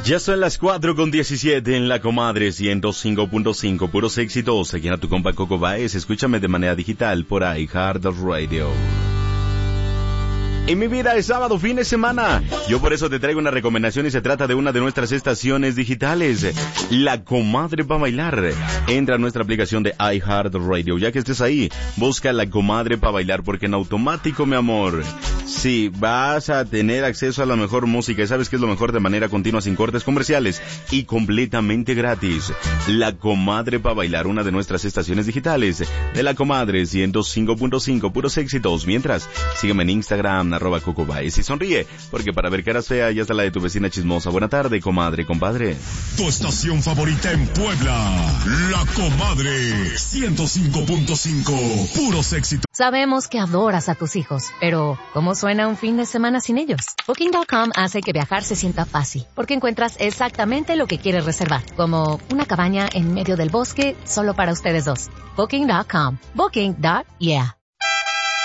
Ya son las 4:17 en La Comadre 105.5, puros éxitos. Aquí en tu compa Coco Baez. Escúchame de manera digital por iHeartRadio. En mi vida es sábado, fin de semana. Yo por eso te traigo una recomendación y se trata de una de nuestras estaciones digitales. La Comadre pa' bailar. Entra a nuestra aplicación de iHeartRadio. Ya que estés ahí, busca La Comadre pa' bailar porque en automático, mi amor, sí, vas a tener acceso a la mejor música. Y sabes que es lo mejor, de manera continua, sin cortes comerciales y completamente gratis. La Comadre pa' bailar, una de nuestras estaciones digitales de La Comadre 105.5, puros éxitos. Mientras, sígueme en Instagram, @Coco Baez, y sonríe, porque para ver caras feas ya está la de tu vecina chismosa. Buena tarde, comadre, compadre. Tu estación favorita en Puebla, La Comadre 105.5, puros éxitos. Sabemos que adoras a tus hijos, pero ¿cómo suena un fin de semana sin ellos? Booking.com hace que viajar se sienta fácil, porque encuentras exactamente lo que quieres reservar, como una cabaña en medio del bosque solo para ustedes dos. Booking.com. Booking.yeah.